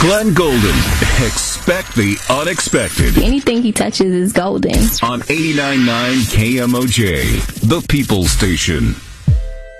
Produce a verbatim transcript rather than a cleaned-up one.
Glenn Golden. Expect the unexpected. Anything he touches is golden. On eighty-nine point nine K M O J, the People Station.